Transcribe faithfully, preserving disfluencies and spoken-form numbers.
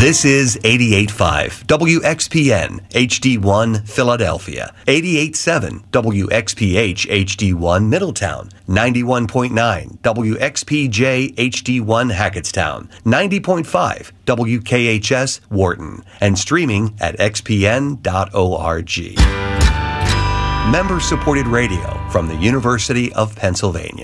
This is eighty-eight point five W X P N H D one Philadelphia, eighty-eight point seven W X P H H D one Middletown, ninety-one point nine W X P J H D one Hackettstown, ninety point five W K H S Wharton, and streaming at x p n dot org. Member-supported radio from the University of Pennsylvania.